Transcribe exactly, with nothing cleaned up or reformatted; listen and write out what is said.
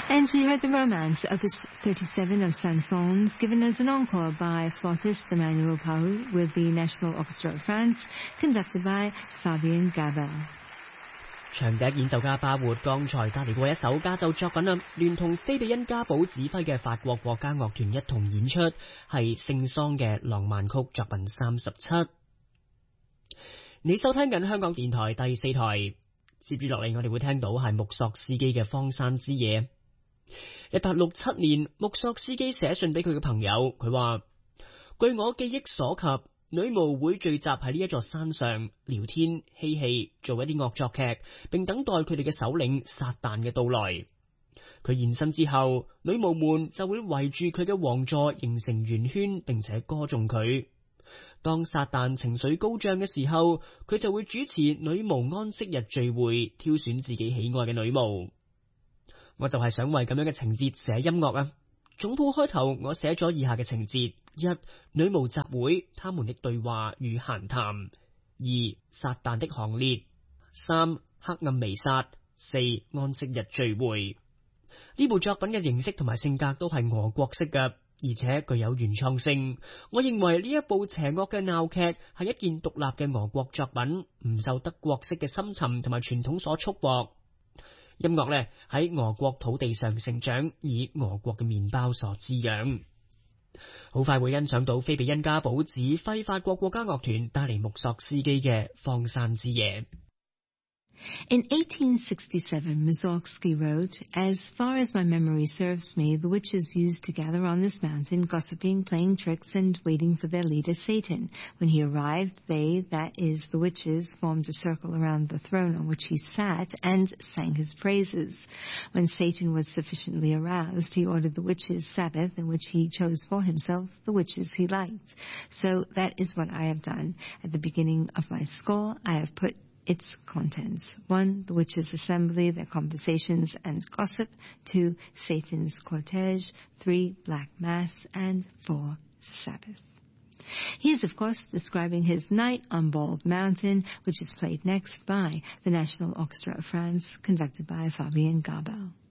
And we heard The Romance, Opus thirty-seven of Saint-Saëns, given as an encore by flautist Emmanuel Pahud with the National Orchestra of France, conducted by Fabien Gabel。 長笛演奏家巴活剛才帶嚟過一首加奏作品啊，聯同菲比恩加堡指揮嘅法國國家樂團一同演出，係聖桑嘅浪漫曲作品三十七。你收聽緊香港電台第四台，接住落嚟我哋會聽到係穆索斯基嘅《荒山之夜》。一八六七年，穆索斯基寫信俾佢嘅朋友，佢話：據我記憶所及，女巫會聚集喺呢一座山上聊天嬉戲，做一啲惡作劇，並等待佢哋嘅首領撒旦嘅到來。佢現身之後，女巫們就會圍住佢嘅王座形成圓圈，並且歌頌佢。當撒旦情緒高漲嘅時候，佢就會主持女巫安息日聚會，挑選自己喜愛嘅女巫。我就係想為咁樣嘅情節寫音樂啊！總譜開頭我寫咗以下嘅情節：一、女巫集會，他們的對話與閒談；二、撒旦的行列；三、黑暗彌撒；四、安息日聚會。呢部作品嘅形式同埋性格都係俄國式嘅，而且具有原創性。我認為呢一部邪惡嘅鬧劇係一件獨立嘅俄國作品，唔受德國式嘅深沉同埋傳統所束縛。音樂呢喺俄國土地上成長，以俄國嘅麵包所滋養。好快會欣賞到菲比恩加堡指揮法國國家樂團帶嚟穆索斯基嘅《荒山之夜》。 In eighteen sixty-seven, Mussorgsky wrote, "As far as my memory serves me, the witches used to gather on this mountain, gossiping, playing tricks, and waiting for their leader Satan. When he arrived, they, that is, the witches, formed a circle around the throne on which he sat and sang his praises. When Satan was sufficiently aroused, he ordered the witches' Sabbath, in which he chose for himself the witches he liked. So that is what I have done. At the beginning of my score, I have put its contents. One, the witches' assembly, their conversations and gossip. Two, Satan's cortege. Three, Black Mass. And four, Sabbath." He is, of course, describing his Night on Bald Mountain, which is played next by the National Orchestra of France, conducted by Fabien Gabel.